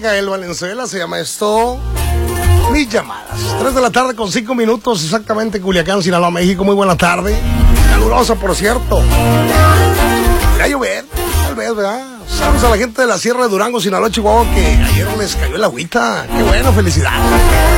Gael Valenzuela, se llama esto Mis Llamadas. 3 de la tarde con 5 minutos, exactamente, Culiacán, Sinaloa, México. Muy buena tarde. Calurosa, por cierto. Irá a llover, tal vez, ¿verdad? Saludos a la gente de la Sierra de Durango, Sinaloa, Chihuahua, que ayer les cayó el agüita. Qué bueno, felicidades.